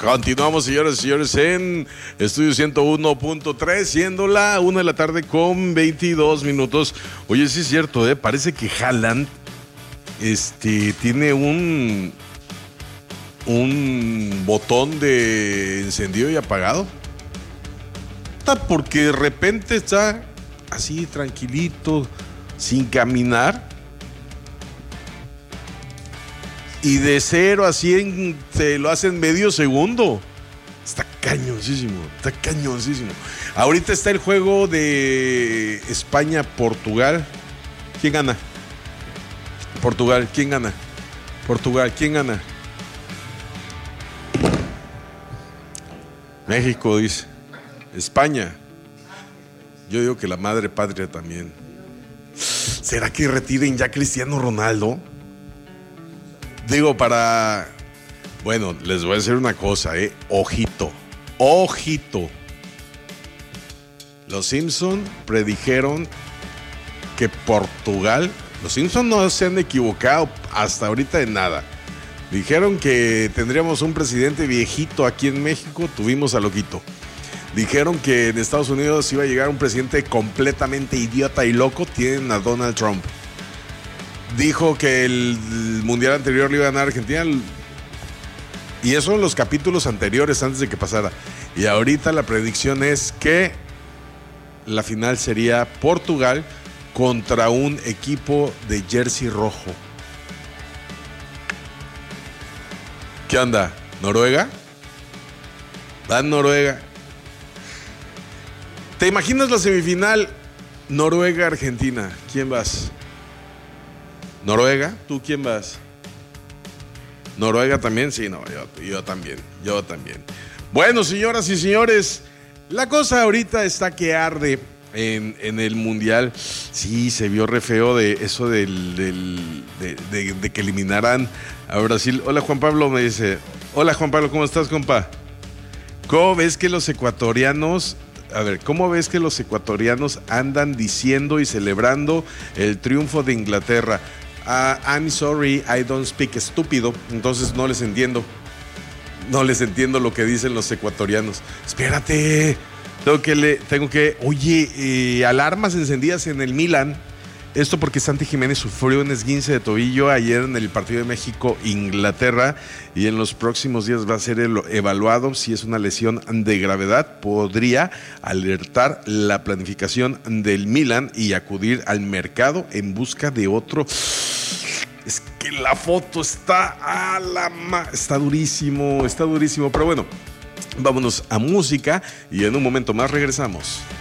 Continuamos, señoras y señores, en Estudio 101.3, siendo la 1 de la tarde con 22 minutos. Oye, sí es cierto, parece que Haaland tiene un botón de encendido y apagado. Porque de repente está así tranquilito, sin caminar. Y de 0 a 100 se lo hace en medio segundo. Está cañoncísimo. Ahorita está el juego de España-Portugal. ¿Quién gana? Portugal, ¿quién gana? Portugal, ¿quién gana? México dice. España. Yo digo que la madre patria también. ¿Será que retiren ya a Cristiano Ronaldo? Digo, bueno, les voy a decir una cosa, ojito. Los Simpson predijeron que Portugal, los Simpson no se han equivocado hasta ahorita de nada. Dijeron que tendríamos un presidente viejito aquí en México, tuvimos a Loquito. Dijeron que en Estados Unidos iba a llegar un presidente completamente idiota y loco, tienen a Donald Trump. Dijo que el mundial anterior le iba a ganar a Argentina. Y eso en los capítulos anteriores, antes de que pasara. Y ahorita la predicción es que la final sería Portugal contra un equipo de jersey rojo. ¿Qué onda? ¿Noruega? ¿Va Noruega? ¿Te imaginas la semifinal Noruega-Argentina? ¿Quién vas? ¿Noruega? ¿Tú quién vas? ¿Noruega también? Sí, no, yo también. Bueno, señoras y señores, la cosa ahorita está que arde en el Mundial. Sí, se vio re feo de eso de que eliminaran a Brasil. Hola, Juan Pablo, me dice. Hola, Juan Pablo, ¿cómo estás, compa? ¿Cómo ves que los ecuatorianos andan diciendo y celebrando el triunfo de Inglaterra? I'm sorry, I don't speak estúpido. Entonces no les entiendo lo que dicen los ecuatorianos. Espérate, tengo que oye, alarmas encendidas en el Milan. Esto porque Santi Jiménez sufrió un esguince de tobillo ayer en el partido de México-Inglaterra y en los próximos días va a ser evaluado. Si es una lesión de gravedad, podría alertar la planificación del Milan y acudir al mercado en busca de otro. Es que la foto está está durísimo, pero bueno, vámonos a música y en un momento más regresamos.